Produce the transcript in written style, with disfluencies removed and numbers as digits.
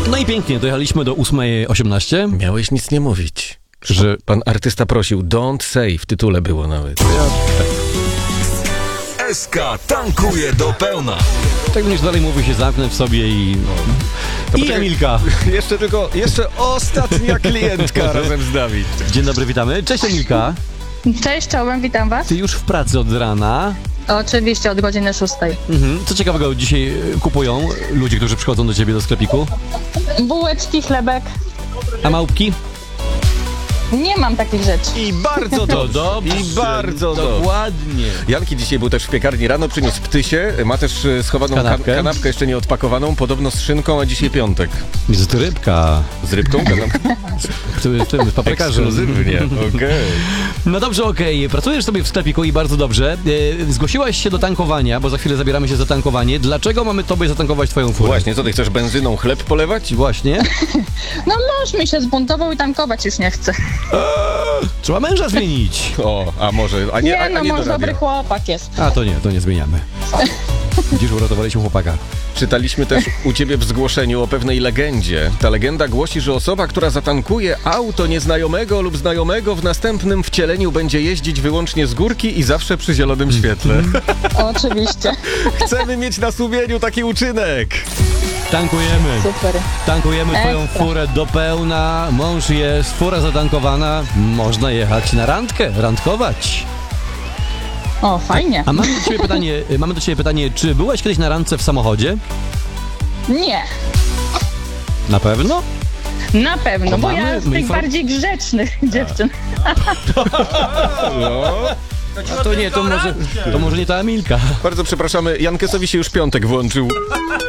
No i pięknie, dojechaliśmy do 8:18. Miałeś nic nie mówić. Że Pan artysta prosił, don't say, w tytule było nawet. SK tankuje do pełna. tak będziesz dalej mówił, się zamknę w sobie i... I Emilka. Jeszcze ostatnia klientka razem z Dawid. Dzień dobry, witamy. Cześć Emilka. Cześć, czołem, witam was. Ty już w pracy od rana. Oczywiście, od godziny 6. Co ciekawego dzisiaj kupują ludzie, którzy przychodzą do ciebie do sklepiku? Bułeczki, chlebek. A małpki? Nie mam takich rzeczy. I bardzo dobrze. I bardzo dobrze. Dokładnie. Janki dzisiaj był też w piekarni rano, przyniósł ptysie, ma też schowaną kanapkę jeszcze nie odpakowaną, podobno z szynką, a dzisiaj piątek. Jest to rybka. Z rybką? W paprykarzem. Ekskluzywnie, okej. No dobrze, okej. Pracujesz sobie w sklepiku i bardzo dobrze. Zgłosiłaś się do tankowania, bo za chwilę zabieramy się za tankowanie. Dlaczego mamy tobie zatankować twoją furę? Właśnie, co ty chcesz, benzyną chleb polewać? Właśnie. No mąż mi się zbuntował i tankować już nie chce. Trzeba męża zmienić. O, a może, a nie, a No nie mąż do radia. dobry chłopak jest. A to nie zmieniamy. Dziś uratowaliśmy chłopaka. Czytaliśmy też u ciebie w zgłoszeniu o pewnej legendzie. Ta legenda głosi, że osoba, która zatankuje auto nieznajomego lub znajomego, w następnym wcieleniu będzie jeździć wyłącznie z górki i zawsze przy zielonym świetle. Oczywiście. Chcemy mieć na sumieniu taki uczynek. Tankujemy. Super. Tankujemy twoją Ekstra. furę do pełna. Mąż jest, fura zatankowana. Można jechać na randkę, randkować. O, fajnie. A mamy do ciebie pytanie, czy byłaś kiedyś na randce w samochodzie? Nie, Na pewno? na pewno, To bo mamy? ja z tych bardziej grzecznych dziewczyn. To nie, to może nie ta Emilka. Bardzo przepraszamy, Jankesowi się już piątek włączył.